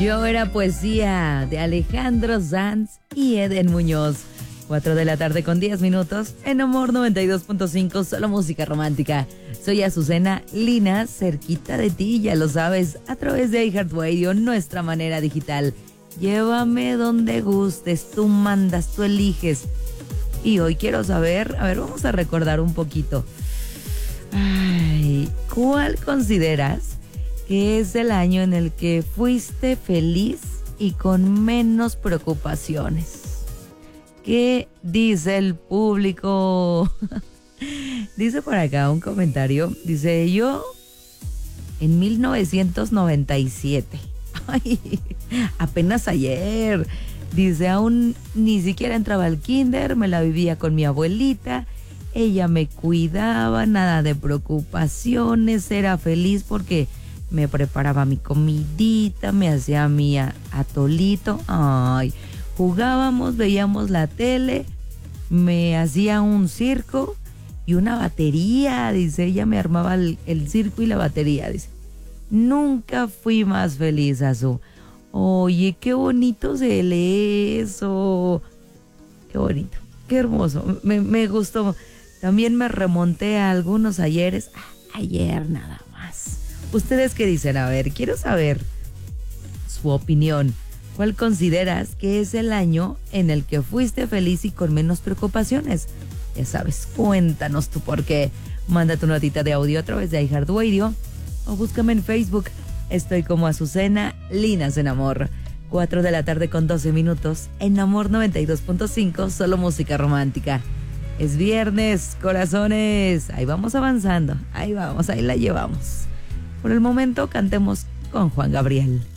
Yo era poesía de Alejandro Sanz y Eden Muñoz. 4 de la tarde con 10 minutos en Amor 92.5, solo música romántica. Soy Azucena Lina, cerquita de ti, ya lo sabes, a través de iHeartRadio, nuestra manera digital. Llévame donde gustes, tú mandas, tú eliges. Y hoy quiero saber, vamos a recordar un poquito. Ay, ¿cuál consideras que es el año en el que fuiste feliz y con menos preocupaciones? ¿Qué dice el público? Dice por acá un comentario. Dice, yo en 1997. Ay, apenas ayer. Dice, aún ni siquiera entraba al kinder, me la vivía con mi abuelita. Ella me cuidaba, nada de preocupaciones, era feliz porque me preparaba mi comidita, me hacía mi atolito. Ay, jugábamos, veíamos la tele, me hacía un circo y una batería, dice, ella me armaba el circo y la batería, dice. Nunca fui más feliz, Azú. Oye, qué bonito se lee eso. Qué bonito, qué hermoso, me gustó. También me remonté a algunos ayeres, ayer nada más. ¿Ustedes qué dicen? A ver, quiero saber su opinión. ¿Cuál consideras que es el año en el que fuiste feliz y con menos preocupaciones? Ya sabes, cuéntanos tú por qué. Manda tu notita de audio a través de iHeartRadio o búscame en Facebook. Estoy como Azucena Linas en Amor. 4 de la tarde con 12 minutos en Amor 92.5, solo música romántica. Es viernes, corazones. Ahí vamos avanzando. Ahí vamos, ahí la llevamos. Por el momento cantemos con Juan Gabriel.